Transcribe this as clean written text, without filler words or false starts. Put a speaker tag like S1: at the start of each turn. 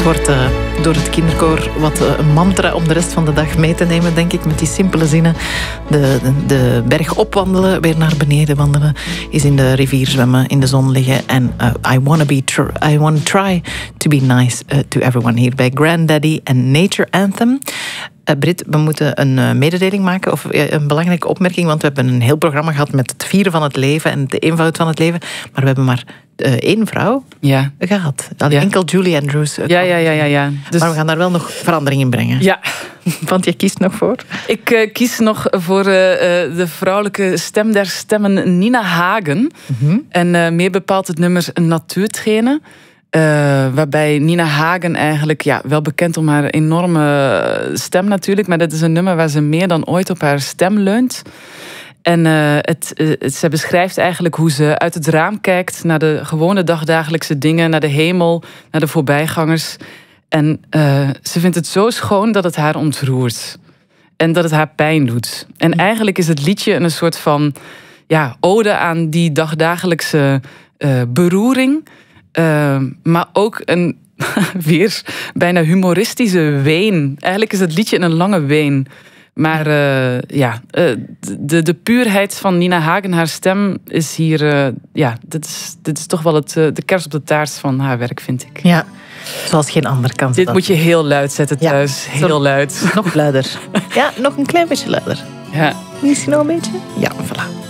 S1: wordt door het kinderkoor wat een mantra om de rest van de dag mee te nemen, denk ik, met die simpele zinnen. De berg opwandelen, weer naar beneden wandelen, is in de rivier zwemmen, in de zon liggen. En I want to try to be nice to everyone. Hier bij Granddaddy en Nature Anthem. Brit, we moeten een mededeling maken, of een belangrijke opmerking, want we hebben een heel programma gehad met het vieren van het leven en de eenvoud van het leven, maar we hebben maar één vrouw gehad. Enkel Julie Andrews.
S2: Ja.
S1: Dus... Maar we gaan daar wel nog verandering in brengen.
S2: Ja.
S1: Want je kiest nog voor?
S2: Ik kies nog voor de vrouwelijke stem der stemmen Nina Hagen. Mm-hmm. En meer bepaald het nummer Natuurtränen. Waarbij Nina Hagen eigenlijk, wel bekend om haar enorme stem natuurlijk, maar dat is een nummer waar ze meer dan ooit op haar stem leunt. En ze beschrijft eigenlijk hoe ze uit het raam kijkt naar de gewone dagdagelijkse dingen, naar de hemel, naar de voorbijgangers. En ze vindt het zo schoon dat het haar ontroert. En dat het haar pijn doet. En eigenlijk is het liedje een soort van ode aan die dagdagelijkse beroering. Maar ook een weer bijna humoristische ween. Eigenlijk is het liedje een lange ween. Maar de puurheid van Nina Hagen, haar stem, is hier... dit is toch wel de kers op de taart van haar werk, vind ik.
S1: Ja, zoals geen ander kan.
S2: Dit moet je heel luid zetten thuis. Heel luid.
S1: Nog luider. Ja, nog een klein beetje luider.
S2: Ja.
S1: Misschien nog een beetje? Ja, voilà.